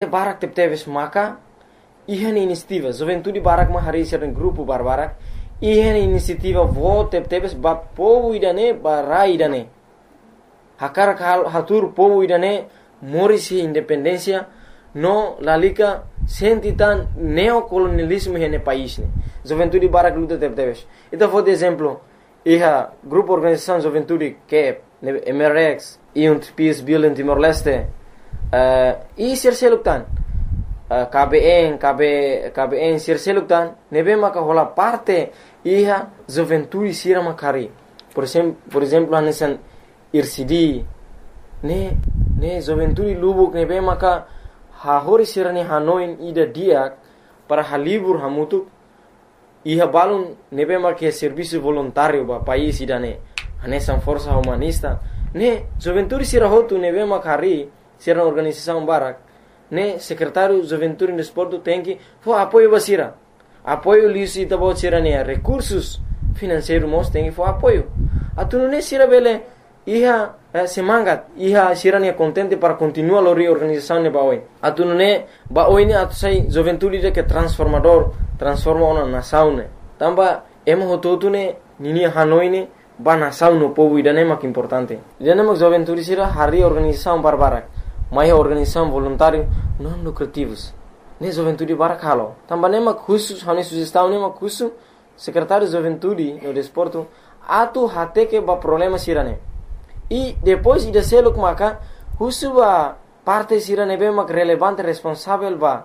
barak tep-tepes maka ihan inisiativa juventude barak ma hari seren grupo barbarak ihan inisiativa vo tep-tepes ba povo idane ba rai idane hakar hatur povo idane morisi independencia no lalika sentitan neocolonialismo hene país ne juventude barak luta tep-tepes ita for de exemplo iha grupo organização juventude que MRX e Peace Building Timor-Leste e Sirseluktan KBN Sirseluktan nebe maka hola parte iha juventude sira makari por exemplo anesan IRCD ne juventude lubuk nebe maka ha hori sirani Hanoi ida diak para halibur hamutuk iha balun nebe maka serviço voluntário ba país idane anesan força humanista ne juventude sira hotu nebe makari sira organização barak ne secretário juventude no esporte tem que for apoio basira apoio lisi tabo sira ne recursos financeiros mos tem que for apoio atuno ne sira bele iha semangat iha sira ne contente para continuar a organização ne baoi atuno ne baoi ne atu sai juventude de que transforma uma nação ne tamba emo hotu ne nini Hanoi ne ba nação no povo idane mak importante idane mak juventude sira hari organização barbarak mai organização voluntário não lucrativos ne juventude barak halo tamba ne mak khusus hani sugestão ne mak khusus secretário de juventude no desporto atu hate que ba problema sira ne e depois ida seluk maka khusus ba parte sira ne be mak relevante responsável ba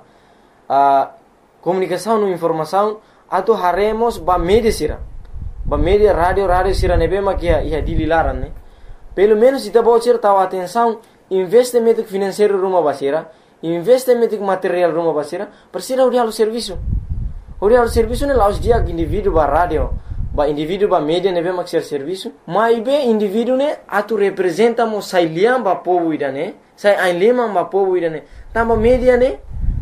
comunicação no informação atu haremos ba media sira ba media radio sira ne be mak ia dililaran ne pelo menos ita bocir tahu atenção investimento financeiro rumah basira investimento material rumah basira persira urialo serviço ne laus dia indivíduo ba radio ba indivíduo ba media ne be mak ser serviço mai be indivíduo ne atu representa mo sai liam ba povo idane sai ai lema ba povo idane tamba media ne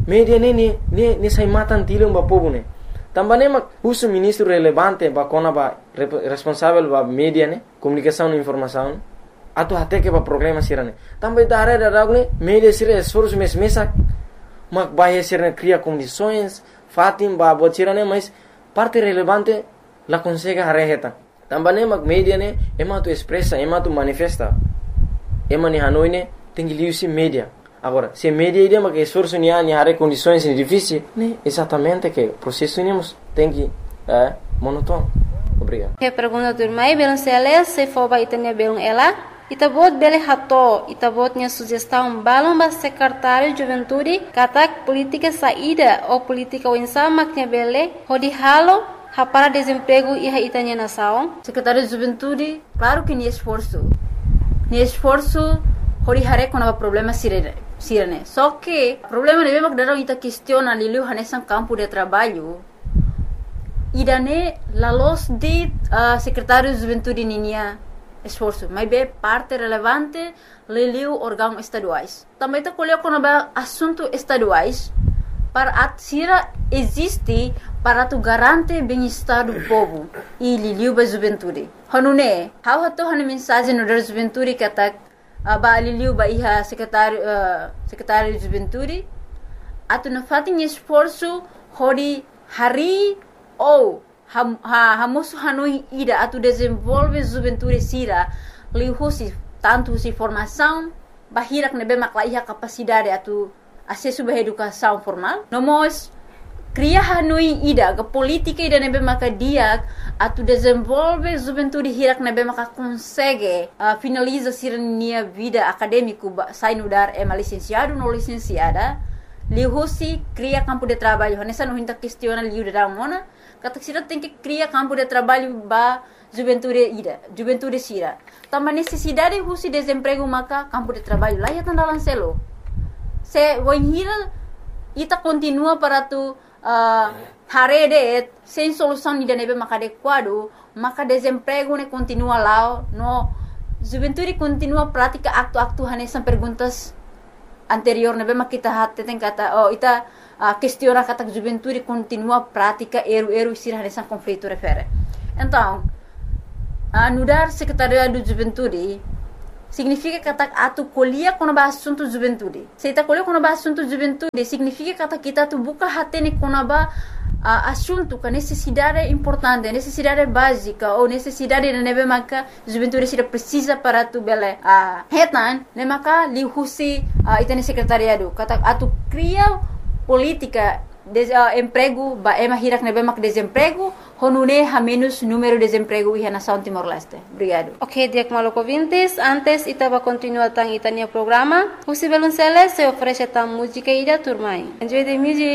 sai matan tilum ba povo ne tamba ne mak uso ministro relevante ba kona ba responsável ba media ne comunicação e informação atu hate que ba problema sirane tamba ita are da media sira esforço mesak mak bahia sirane cria condições fatim ba botirane mas parte relevante la consegue hareheta tamba ne mak media ne ema tu expressa ema tu manifesta ema ni Hanoi ne tengi liusi media agora se media ide mak esforço ni hare condições difíceis ne exatamente que processo nimos tengi monótono obrigado que pergunta do irmão belum se for ba itanya belum ela Itabot bele hato, itabotnya sugestão balão ba secretário de juventude, katak política saída ou política winsama que bele, hodi halo, para desemprego e itanya nação. Secretário de juventude, claro que nem esforço, hodi hare com o problema sirene. Só que problema de mesmo que ita questiona liu hanesan campo de trabalho. Idane la los de secretário de juventude ninia esforço, mas bem parte relevante leliu órgãos estaduais. Também está colocando assunto estaduais para atsira existe para tu garante bem-estar do povo e leliu ba juventude. Hanune, how hato han mensagem no da juventude que tá ba leliu ba iha secretário de juventude atu na fatin esforço hori hari ou hamusu Hanoi ida atu desenvolve juventude sira lihusi tanto si formação bahirak nebe maklaiha capacidade atu acesso ba educação formal nomos cria Hanoi ida ga política ida nebe maka dia atu desenvolve juventude hirak nebe maka consegue finaliza sira nia vida acadêmico sai nudar licenciado no licenciada lihusi cria campo de trabalho nessa não hinta questiona liu da mona kata sira tem que criar campo de trabalho ba juventude sira também necessidade husi desemprego maka campo de trabalho lá ya tanda lancelo se wanhira ita continua para tu harede sem solução ni nebe maka adequado maka desemprego ne continua lá no juventude continua prática aktu hanesan perguntas anterior nebe maka kita hatte tem kata ita questiona kata juventude continua prática eru sira nessa conflito refere. Então, no dar secretariado de juventude significa que atu colher quando ba assunto juventude. Se ita colher quando ba assunto juventude, significa que kita tu buka hatene quando ba assunto que necessidade importante, necessidade básica ou necessidade de nebe maka juventude sira precisa para tu bele hetan, ne maka li husi itene secretariado. Kata atu cria política emprego ba ema hirak nebe mak desemprego honune ha menos número de desemprego e nação Timor-Leste. Obrigado. Ok, Diak Maloko Vintes, antes itaba continuar tang itania programa, Husi Belunceles se oferece tang música ida turmai. Enjoy the music.